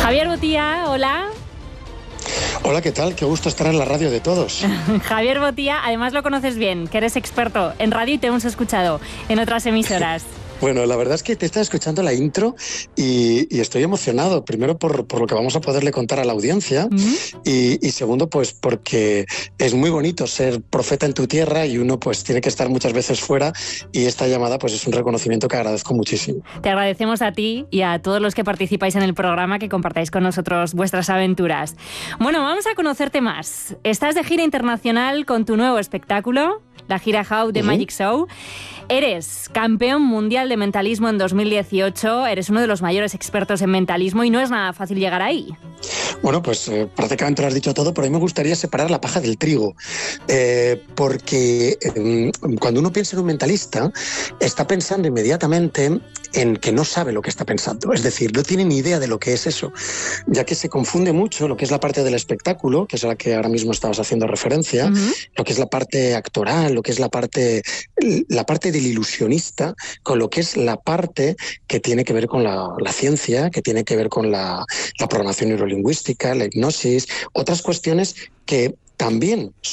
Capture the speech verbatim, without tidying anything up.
Javier Botía, hola. Hola, ¿qué tal? Qué gusto estar en la radio de todos. Javier Botía, además lo conoces bien, que eres experto en radio y te hemos escuchado en otras emisoras. Bueno, la verdad es que te estaba escuchando la intro y, y estoy emocionado. Primero por, por lo que vamos a poderle contar a la audiencia uh-huh. y, y segundo pues porque es muy bonito ser profeta en tu tierra y uno pues tiene que estar muchas veces fuera y esta llamada pues es un reconocimiento que agradezco muchísimo. Te agradecemos a ti y a todos los que participáis en el programa que compartáis con nosotros vuestras aventuras. Bueno, vamos a conocerte más. Estás de gira internacional con tu nuevo espectáculo, la gira How the uh-huh. Magic Show. Eres campeón mundial de mentalismo en dos mil dieciocho, eres uno de los mayores expertos en mentalismo y no es nada fácil llegar ahí. Bueno, pues eh, prácticamente lo has dicho todo, pero a mí me gustaría separar la paja del trigo, eh, porque eh, cuando uno piensa en un mentalista, está pensando inmediatamente en que no sabe lo que está pensando, es decir, no tiene ni idea de lo que es eso, ya que se confunde mucho lo que es la parte del espectáculo, que es a la que ahora mismo estabas haciendo referencia, uh-huh. lo que es la parte actoral, lo que es la parte, la parte del ilusionista, con lo que es la parte que tiene que ver con la, la ciencia, que tiene que ver con la, la programación neurolingüística, la hipnosis, otras cuestiones que también